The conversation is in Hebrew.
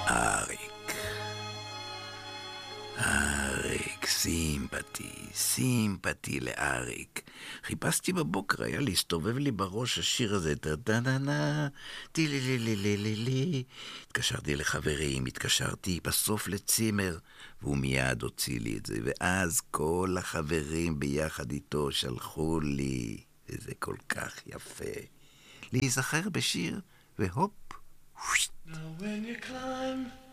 אריק. אריק, סימפתי לאריק. חיפשתי בבוקר, היה להסתובב לי בראש השיר הזה, טה-טה-טה-טה, טי-לי-לי-לי-לי-לי. התקשרתי לחברים, התקשרתי בסוף לצימר, והוא מיד הוציא לי את זה, ואז כל החברים ביחד איתו שלחו לי, וזה כל כך יפה. להיזכר בשיר, והופ. Now when you climb